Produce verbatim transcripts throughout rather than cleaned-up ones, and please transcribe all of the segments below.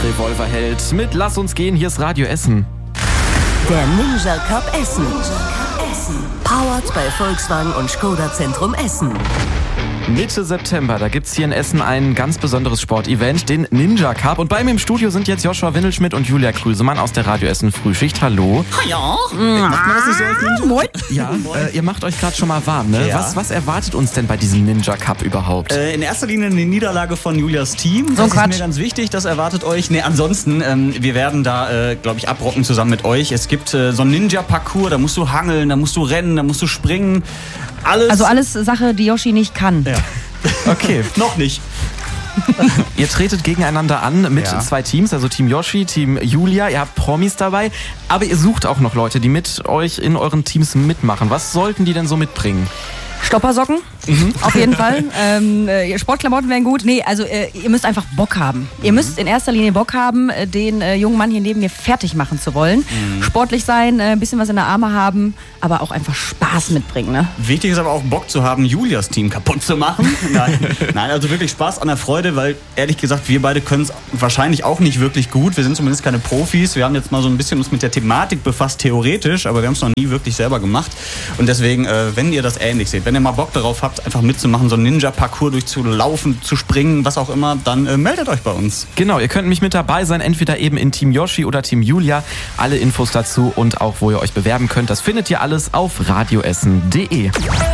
Revolverheld mit Lass uns gehen, hier ist Radio Essen. Der Ninja Cup Essen. Powered bei Volkswagen und Skoda Zentrum Essen. Mitte September, da gibt's hier in Essen ein ganz besonderes Sportevent, den Ninja Cup. Und bei mir im Studio sind jetzt Joshua Windelschmidt und Julia Krüsemann aus der Radio Essen Frühschicht. Hallo. Ja. Macht man das nicht so als Ninja? Moin. Ja, äh, ihr macht euch gerade schon mal warm, ne? Ja. Was, was erwartet uns denn bei diesem Ninja Cup überhaupt? Äh, in erster Linie eine Niederlage von Julias Team. So Das ist Quatsch. mir ganz wichtig, das erwartet euch. Ne, ansonsten, ähm, wir werden da, äh, glaube ich, abrocken zusammen mit euch. Es gibt äh, so einen Ninja-Parcours, da musst du hangeln, da musst du rennen, da musst du springen. Alles. Also alles Sache, die Yoshi nicht kann. Ja. Okay. Noch nicht. Ihr tretet gegeneinander an mit Ja. zwei Teams, also Team Yoshi, Team Julia. Ihr habt Promis dabei, aber ihr sucht auch noch Leute, die mit euch in euren Teams mitmachen. Was sollten die denn so mitbringen? Stoppersocken, Mhm. auf jeden Fall. Ähm, äh, Sportklamotten wären gut. Nee, also äh, ihr müsst einfach Bock haben. Ihr Mhm. müsst in erster Linie Bock haben, äh, den äh, jungen Mann hier neben mir fertig machen zu wollen. Mhm. Sportlich sein, äh, ein bisschen was in der Arme haben, aber auch einfach Spaß mitbringen. Ne? Wichtig ist aber auch Bock zu haben, Julias Team kaputt zu machen. Nein, Nein, also wirklich Spaß an der Freude, weil ehrlich gesagt, wir beide können es wahrscheinlich auch nicht wirklich gut. Wir sind zumindest keine Profis. Wir haben jetzt mal so ein bisschen uns mit der Thematik befasst, theoretisch, aber wir haben es noch nie wirklich selber gemacht. Und deswegen, äh, wenn ihr das ähnlich seht, wenn ihr mal Bock darauf habt, einfach mitzumachen, so einen Ninja-Parcours durchzulaufen, zu springen, was auch immer, dann äh, meldet euch bei uns. Genau, ihr könnt nämlich mit dabei sein, entweder eben in Team Yoshi oder Team Julia. Alle Infos dazu und auch, wo ihr euch bewerben könnt, das findet ihr alles auf radioessen punkt de.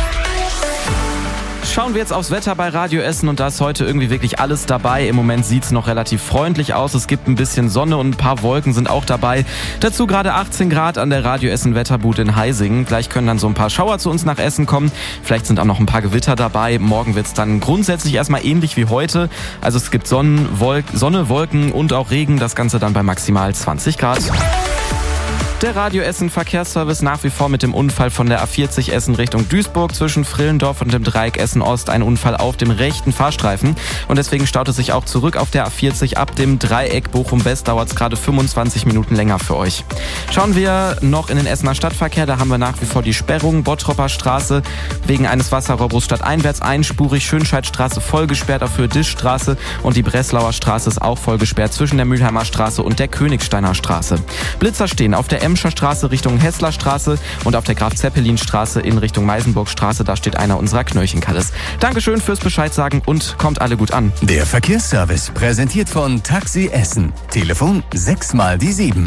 Schauen wir jetzt aufs Wetter bei Radio Essen und da ist heute irgendwie wirklich alles dabei. Im Moment sieht es noch relativ freundlich aus. Es gibt ein bisschen Sonne und ein paar Wolken sind auch dabei. Dazu gerade achtzehn Grad an der Radio Essen Wetterbude in Heisingen. Gleich können dann so ein paar Schauer zu uns nach Essen kommen. Vielleicht sind auch noch ein paar Gewitter dabei. Morgen wird es dann grundsätzlich erstmal ähnlich wie heute. Also es gibt Sonnen, Wolk, Sonne, Wolken und auch Regen. Das Ganze dann bei maximal zwanzig Grad. Der Radio Essen Verkehrsservice nach wie vor mit dem Unfall von der A vierzig Essen Richtung Duisburg zwischen Frillendorf und dem Dreieck Essen Ost. Ein Unfall auf dem rechten Fahrstreifen. Und deswegen staut es sich auch zurück auf der A vierzig. Ab dem Dreieck Bochum West dauert es gerade fünfundzwanzig Minuten länger für euch. Schauen wir noch in den Essener Stadtverkehr. Da haben wir nach wie vor die Sperrung. Bottropper Straße wegen eines Wasserrohrbruchs stadteinwärts einspurig. Schönscheidstraße voll gesperrt auf Höhe Dischstraße. Und die Breslauer Straße ist auch voll gesperrt zwischen der Mülheimer Straße und der Königsteiner Straße. Blitzer stehen auf der Emscher Straße Richtung Hessler Straße und auf der Graf-Zeppelin-Straße in Richtung Meisenburg-Straße. Da steht einer unserer Knöllchenkalles. Dankeschön fürs Bescheid sagen und kommt alle gut an. Der Verkehrsservice präsentiert von Taxi Essen. Telefon sechs mal die sieben.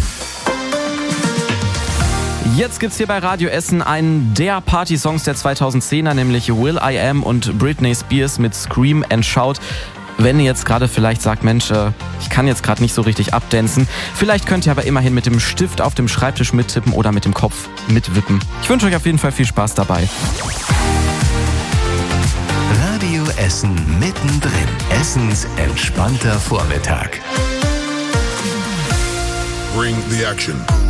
Jetzt gibt's hier bei Radio Essen einen der Party-Songs der zweitausendzehner, nämlich Will I Am und Britney Spears mit Scream and Shout. Wenn ihr jetzt gerade vielleicht sagt, Mensch, äh, ich kann jetzt gerade nicht so richtig abdancen, vielleicht könnt ihr aber immerhin mit dem Stift auf dem Schreibtisch mittippen oder mit dem Kopf mitwippen. Ich wünsche euch auf jeden Fall viel Spaß dabei. Radio Essen mittendrin. Essens entspannter Vormittag. Bring the action.